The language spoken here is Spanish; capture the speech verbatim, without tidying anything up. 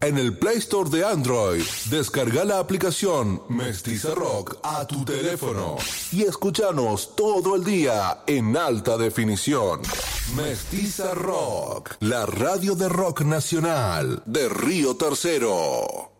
en el Play Store de Android. Descarga la aplicación Mestiza Rock a tu teléfono y escúchanos todo el día en alta definición. Mestiza Rock, la radio de rock nacional de Río Tercero.